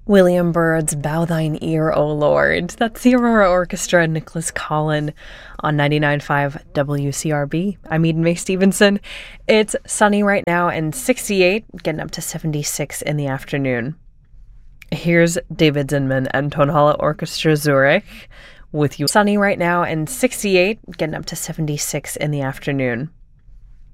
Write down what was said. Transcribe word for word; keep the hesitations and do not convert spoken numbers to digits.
William Byrd's Bow Thine Ear, O Lord. That's the Aurora Orchestra and Nicholas Collin on ninety-nine point five W C R B. I'm Eden May Stevenson. It's sunny right now and sixty-eight, getting up to seventy-six in the afternoon. Here's David Zinman and Tonhalle Orchestra Zurich with you. Sunny right now and sixty-eight, getting up to seventy-six in the afternoon.